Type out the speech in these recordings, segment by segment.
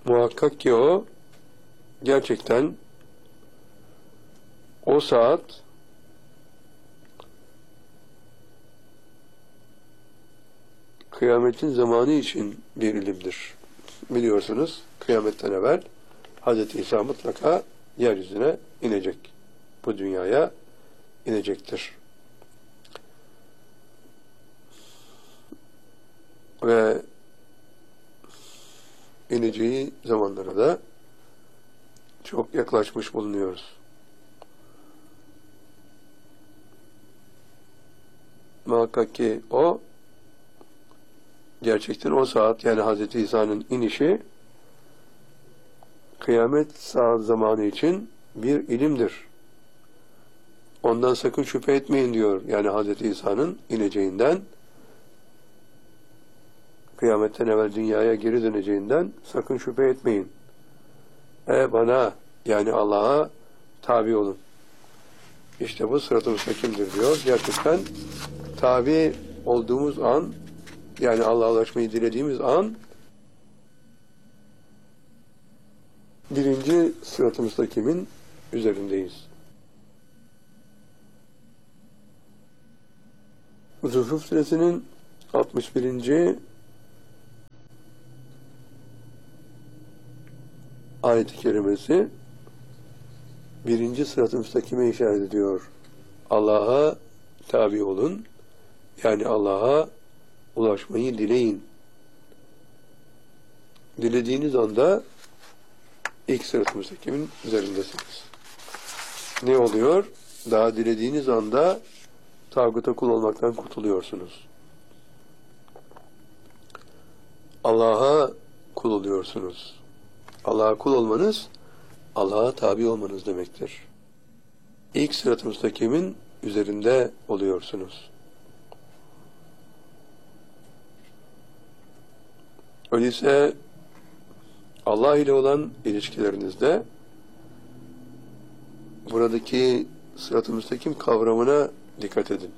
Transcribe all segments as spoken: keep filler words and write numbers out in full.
Muhakkak ki o gerçekten o saat kıyametin zamanı için bir ilimdir. Biliyorsunuz kıyametten evvel Hazreti İsa mutlaka yeryüzüne inecek. Bu dünyaya inecektir. Ve ineceği zamanlara da çok yaklaşmış bulunuyoruz. Muhakkak ki o gerçekten o saat, yani Hazreti İsa'nın inişi kıyamet saat zamanı için bir ilimdir. Ondan sakın şüphe etmeyin diyor. Yani Hazreti İsa'nın ineceğinden, kıyametten evvel dünyaya geri döneceğinden sakın şüphe etmeyin. E bana, yani Allah'a tabi olun. İşte bu sırat-ı müstakimdir diyor. Gerçekten tabi olduğumuz an, yani Allah'a ulaşmayı dilediğimiz an birinci sırat-ı müstakimin üzerindeyiz. Zuhruf suresinin altmış birinci ayet-i kerimesi birinci sırat-ı müstakime işaret ediyor. Allah'a tabi olun, yani Allah'a ulaşmayı dileyin. Dilediğiniz anda ilk sırat-ı müstakimin üzerindesiniz. Ne oluyor? Daha dilediğiniz anda tağuta kul olmaktan kurtuluyorsunuz. Allah'a kul oluyorsunuz. Allah'a kul olmanız, Allah'a tabi olmanız demektir. İlk sırat-ı müstakimin üzerinde oluyorsunuz. Öyleyse Allah ile olan ilişkilerinizde buradaki sırat-ı müstakim kavramına dikkat edin.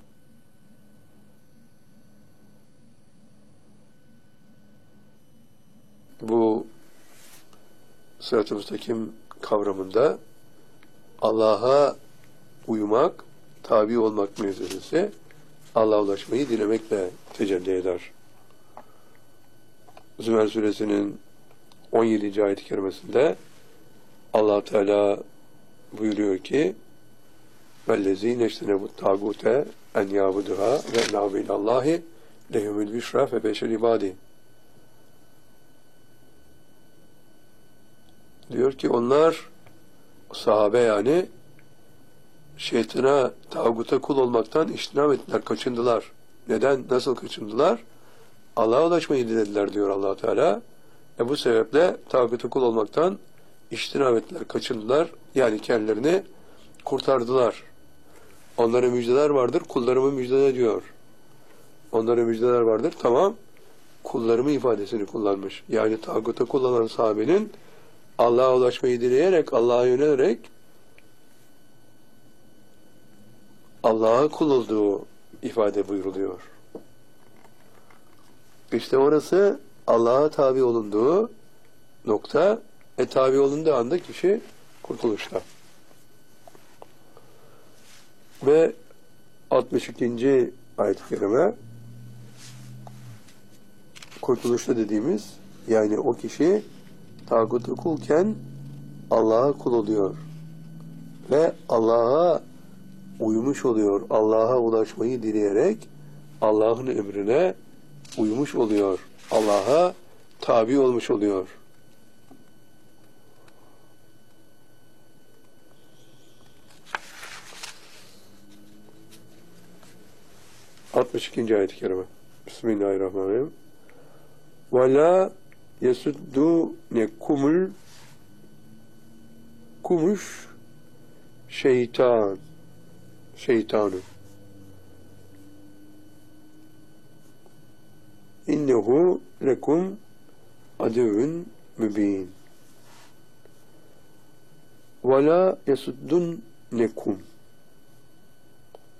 Bu sırat-ı müstakim kavramında Allah'a uymak, tabi olmak mevzesi Allah'a ulaşmayı dilemekle tecelli eder. Zümer suresinin on yedinci ayet-i kerimesinde Allah Teala buyuruyor ki وَالَّذ۪ينَ اجْتَنَبُوا الطَّاغُوتَ اَنْ يَعْبُدُهَا وَاَنَابِ اِلَى اللّٰهِ لَهُمُ الْبِشْرَى فَبَشِرْ عِبَادِهِ. Diyor ki onlar, sahabe yani, şeytana, tağuta kul olmaktan iştinab ettiler, kaçındılar. Neden, nasıl kaçındılar? Allah'a ulaşmayı dilediler diyor Allah Teala. E bu sebeple tağuta kul olmaktan iştinab ettiler, kaçındılar. Yani kendilerini kurtardılar. Onlara müjdeler vardır, kullarımı müjdele diyor. Onlara müjdeler vardır, tamam. Kullarımı ifadesini kullanmış. Yani tağuta kul olan sahabenin Allah'a ulaşmayı dileyerek, Allah'a yönelerek Allah'a kul olduğu ifade buyruluyor. İşte orası Allah'a tabi olunduğu nokta, e tabi olunduğu anda kişi kurtuluşta. Ve altmış ikinci ayet-i kerime kurtuluşta dediğimiz, yani o kişi tağuta kulken Allah'a kul oluyor ve Allah'a uymuş oluyor. Allah'a ulaşmayı dileyerek Allah'ın emrine uymuş oluyor. Allah'a tabi olmuş oluyor. altmış ikinci ayet-i kerime. Bismillahirrahmanirrahim. Ve la yesuddunekumul kumuş şeytan şeytanı innehu lekum adevün mübin. Ve la yesuddunekum,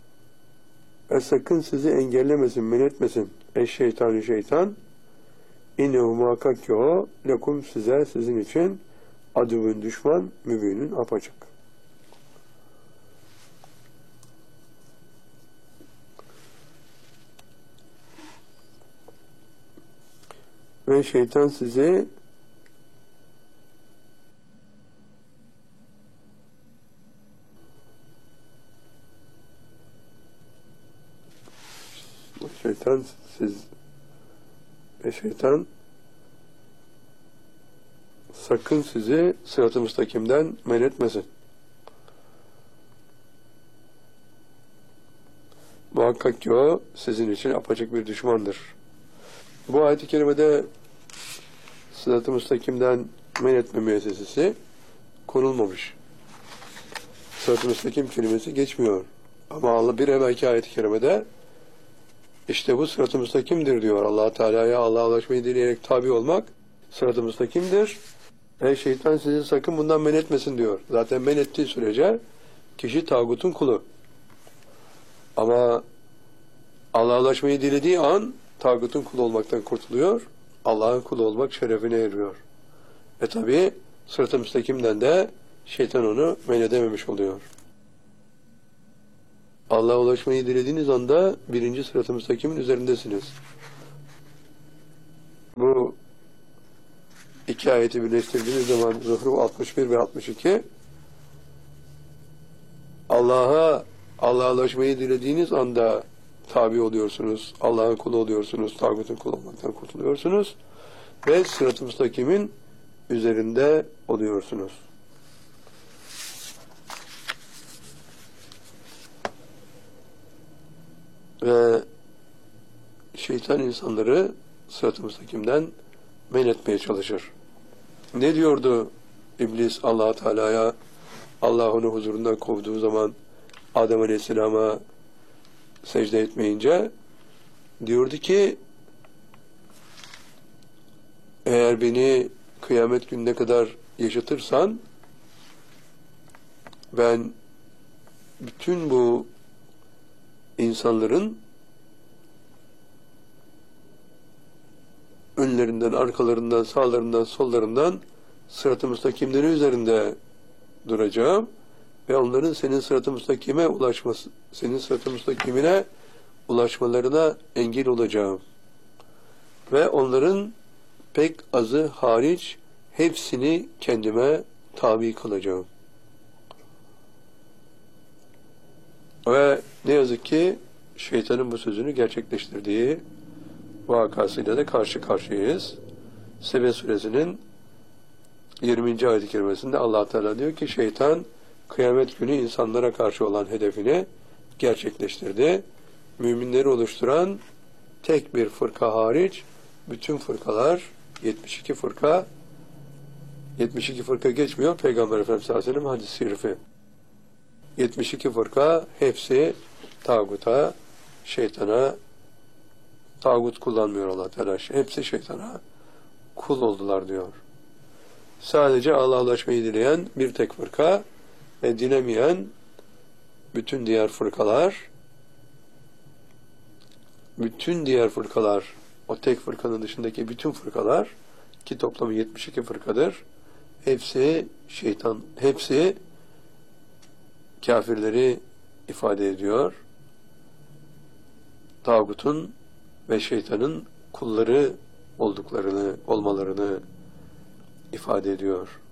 ve sakın sizi engellemesin, men etmesin ey şeytanı şeytan, İnnehu muhakkak ki o lekum size, sizin için aduvun düşman, mübinin apaçık. Ve şeytan sizi şeytan siz ve şeytan sakın sizi sırat-ı müstakimden men etmesin. Muhakkak ki o sizin için apaçık bir düşmandır. Bu ayet-i kerimede sırat-ı müstakimden men etme müessesesi konulmamış. Sırat-ı müstakim kelimesi geçmiyor. Ama Allah bir evvelki ayet-i kerimede işte bu sırat-ı müstakimdir diyor. Allah Teala'ya Allah'a ulaşmayı dileyerek tabi olmak sırat-ı müstakimdir. Ve şeytan sizi sakın bundan men etmesin diyor. Zaten men ettiği sürece kişi tağutun kulu. Ama Allah'a ulaşmayı dilediği an tağutun kulu olmaktan kurtuluyor. Allah'ın kulu olmak şerefine eriyor. Ve tabi sırat-ı müstakimden de şeytan onu men edememiş oluyor. Allah'a ulaşmayı dilediğiniz anda birinci sırat-ı müstakimin üzerindesiniz. Bu iki ayeti birleştirdiğiniz zaman Zuhruf altmış bir ve altmış iki Allah'a Allah'a ulaşmayı dilediğiniz anda tabi oluyorsunuz. Allah'ın kulu oluyorsunuz. Tağutun kulu olmaktan kurtuluyorsunuz. Ve sırat-ı müstakimin üzerinde oluyorsunuz. Ve şeytan insanları sırat-ı müstakimden men etmeye çalışır. Ne diyordu İblis Allah Teala'ya? Allah onu huzurundan kovduğu zaman Adem Aleyhisselam'a secde etmeyince diyordu ki eğer beni kıyamet gününe kadar yaşatırsan ben bütün bu insanların önlerinden, arkalarından, sağlarından, sollarından sırat-ı müstakimleri üzerinde duracağım ve onların senin sırat-ı müstakime ulaşması, senin sırat-ı müstakimine ulaşmalarına engel olacağım. Ve onların pek azı hariç hepsini kendime tabi kılacağım. Ve ne yazık ki şeytanın bu sözünü gerçekleştirdiği vakasıyla da karşı karşıyayız. Sebe suresinin yirminci ayet-i kerimesinde Allah Teala diyor ki şeytan kıyamet günü insanlara karşı olan hedefini gerçekleştirdi. Müminleri oluşturan tek bir fırka hariç bütün fırkalar yetmiş iki fırka yetmiş iki fırka geçmiyor Peygamber Efendimiz sallallahu aleyhi ve sellem hadis-i şerifi. yetmiş iki fırka hepsi tağuta, şeytana, tağut kullanmıyor Allah Teala. Hepsi şeytana kul oldular diyor. Sadece Allah'a ulaşmayı dileyen bir tek fırka ve dilemeyen bütün diğer fırkalar bütün diğer fırkalar o tek fırkanın dışındaki bütün fırkalar ki toplamı yetmiş iki fırkadır. Hepsi şeytan, hepsi kafirleri ifade ediyor. Tağutun ve şeytanın kulları olduklarını, olmalarını ifade ediyor.